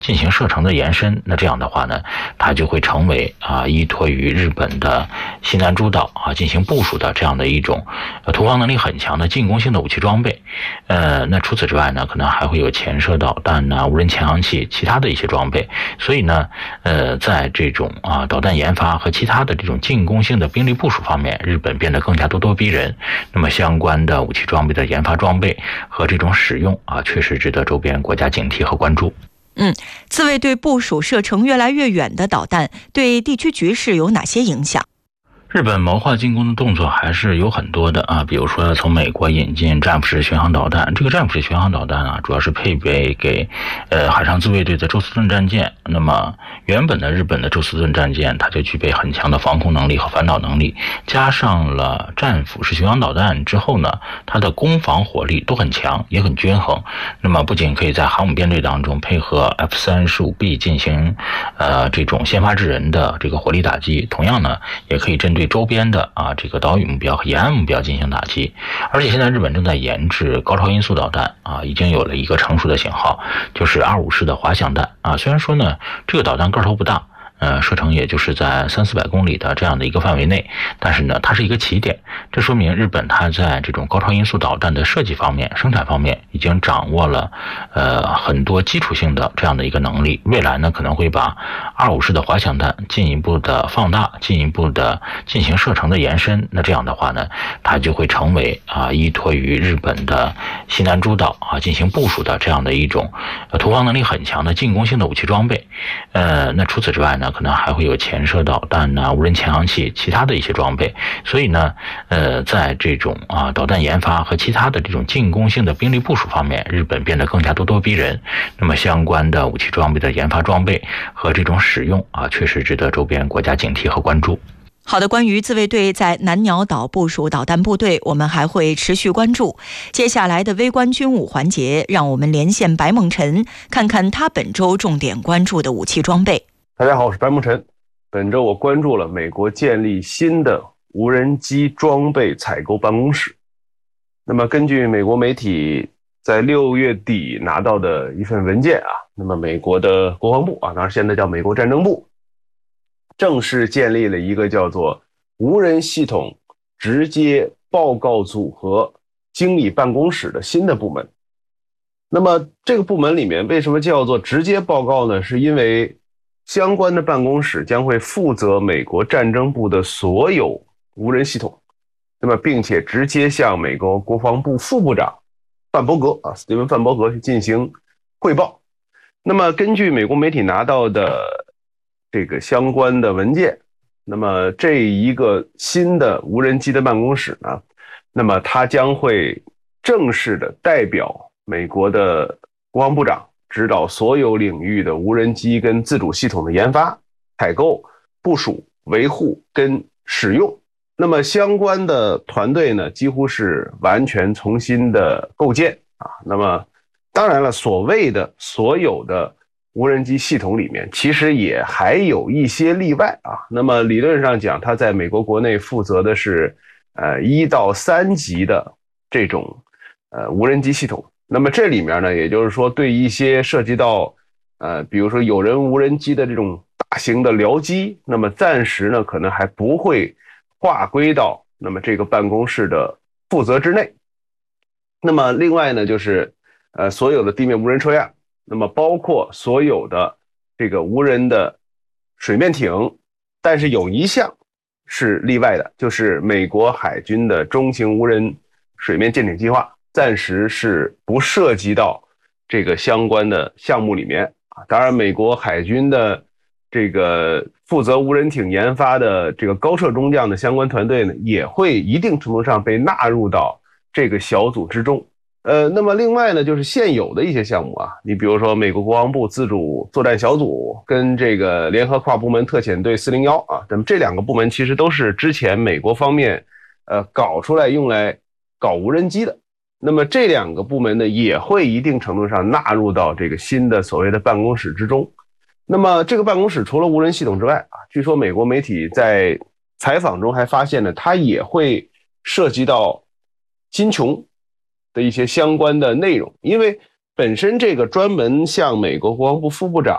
进行射程的延伸，那这样的话呢，它就会成为依托于日本的西南诸岛进行部署的这样的一种突防能力很强的进攻性的武器装备。那除此之外呢，可能还会有潜射导弹无人潜航器，其他的一些装备。所以呢，在这种导弹研发和其他的这种进攻性的兵力部署方面，日本变得更加咄咄逼人。那么相关的武器装备的研发装备和这种使用确实值得周边国家警惕和关注。 自卫队部署射程越来越远的导弹，对地区局势有哪些影响？ 日本谋划进攻的动作还是有很多的比如说从美国引进战斧式巡航导弹，这个战斧式巡航导弹主要是配备给海上自卫队的宙斯盾战舰。那么原本的日本的宙斯盾战舰它就具备很强的防空能力和反导能力，加上了战斧式巡航导弹之后呢，它的攻防火力都很强，也很均衡。那么不仅可以在航母编队当中配合 F-35B 进行这种先发制人的这个火力打击，同样呢也可以针对周边的这个岛屿目标和沿岸目标进行打击。而且现在日本正在研制高超音速导弹已经有了一个成熟的型号，就是25式的滑翔弹虽然说呢这个导弹个头不大，射程也就是在300-400公里的这样的一个范围内，但是呢它是一个起点，这说明日本它在这种高超音速导弹的设计方面、生产方面已经掌握了很多基础性的这样的一个能力。未来呢可能会把25式的滑翔弹进一步的放大，进一步的进行射程的延伸。那这样的话呢，它就会成为依托于日本的西南诸岛进行部署的这样的一种突防能力很强的进攻性的武器装备。那除此之外呢，可能还会有潜射导弹无人潜航器，其他的一些装备。所以呢，在这种导弹研发和其他的这种进攻性的兵力部署方面，日本变得更加咄咄逼人。那么相关的武器装备的研发装备和这种使用确实值得周边国家警惕和关注。 好的，关于自卫队在南鸟岛部署导弹部队，我们还会持续关注。接下来的微观军武环节，让我们连线白梦辰，看看他本周重点关注的武器装备。 大家好，我是白梦辰。本周我关注了美国建立新的无人机装备采购办公室。那么根据美国媒体在6月底拿到的一份文件那么美国的国防部当然现在叫美国战争部，正式建立了一个叫做无人系统直接报告组合经理办公室的新的部门。那么这个部门里面为什么叫做直接报告呢？是因为相关的办公室将会负责美国战争部的所有无人系统，那么并且直接向美国国防部副部长范伯格史蒂文·范伯格去进行汇报。那么根据美国媒体拿到的这个相关的文件，那么这一个新的无人机的办公室呢，那么它将会正式的代表美国的国防部长指导所有领域的无人机跟自主系统的研发、采购、部署、维护跟使用。那么相关的团队呢，几乎是完全重新的构建那么当然了，所谓的所有的无人机系统里面，其实也还有一些例外那么理论上讲，它在美国国内负责的是1到3级的这种无人机系统。那么这里面呢，也就是说对一些涉及到比如说有人无人机的这种大型的僚机，那么暂时呢可能还不会划归到那么这个办公室的负责之内。那么另外呢，就是所有的地面无人车辆，那么包括所有的这个无人的水面艇，但是有一项是例外的，就是美国海军的中型无人水面舰艇计划暂时是不涉及到这个相关的项目里面当然美国海军的这个负责无人艇研发的这个高射中将的相关团队呢，也会一定程度上被纳入到这个小组之中。那么另外呢，就是现有的一些项目你比如说美国国防部自主作战小组跟这个联合跨部门特遣队401那么这两个部门其实都是之前美国方面搞出来用来搞无人机的。那么这两个部门呢，也会一定程度上纳入到这个新的所谓的办公室之中。那么这个办公室除了无人系统之外据说美国媒体在采访中还发现呢，它也会涉及到金琼的一些相关的内容，因为本身这个专门向美国国防部副部长